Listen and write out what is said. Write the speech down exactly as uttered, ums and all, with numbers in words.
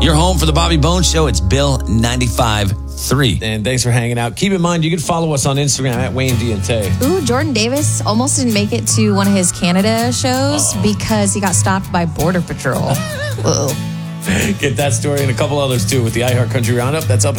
Your home for the Bobby Bones Show. It's Bill ninety-five point three. And thanks for hanging out. Keep in mind, you can follow us on Instagram at Wayne D and Tay. Ooh, Jordan Davis almost didn't make it to one of his Canada shows Uh-oh. because he got stopped by Border Patrol. Whoa. Get that story and a couple others too with the iHeart Country Roundup. That's up